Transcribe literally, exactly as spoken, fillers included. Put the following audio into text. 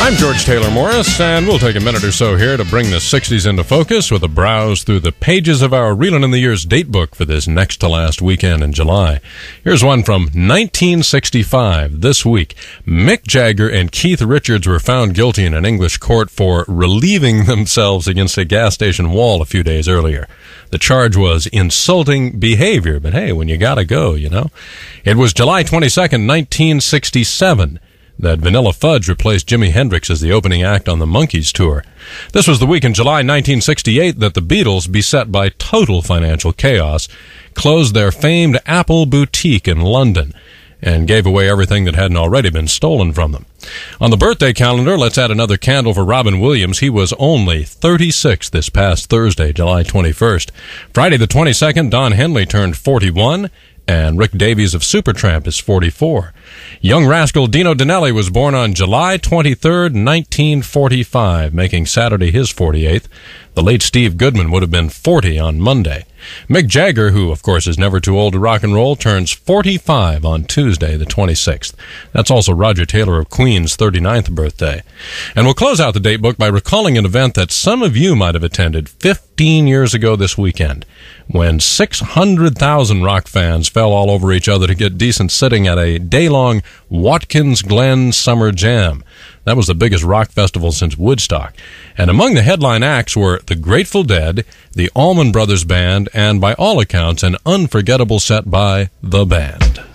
I'm George Taylor Morris, and we'll take a minute or so here to bring the sixties into focus with a browse through the pages of our Reelin' in the Years date book for this next to last weekend in July. Here's one from nineteen sixty-five. This week, Mick Jagger and Keith Richards were found guilty in an English court for relieving themselves against a gas station wall a few days earlier. The charge was insulting behavior, but hey, when you gotta go, you know. It was July twenty-second, nineteen sixty-seven. That Vanilla Fudge replaced Jimi Hendrix as the opening act on the Monkees tour. This was the week in July nineteen sixty-eight that the Beatles, beset by total financial chaos, closed their famed Apple boutique in London and gave away everything that hadn't already been stolen from them. On the birthday calendar, let's add another candle for Robin Williams. He was only thirty-six this past Thursday, July twenty-first. Friday the twenty-second, Don Henley turned forty-one. And Rick Davies of Supertramp is forty-four. Young rascal Dino Danelli was born on July twenty-third, nineteen forty-five, making Saturday his forty-eighth. The late Steve Goodman would have been forty on Monday. Mick Jagger, who of course is never too old to rock and roll, turns forty-five on Tuesday the twenty-sixth. That's also Roger Taylor of Queen's thirty-ninth birthday. And we'll close out the date book by recalling an event that some of you might have attended fifteen years ago this weekend, when six hundred thousand rock fans fell all over each other to get decent sitting at a day-long Watkins Glen Summer Jam. That was the biggest rock festival since Woodstock. And among the headline acts were the Grateful Dead, the Allman Brothers Band, and by all accounts, an unforgettable set by The Band.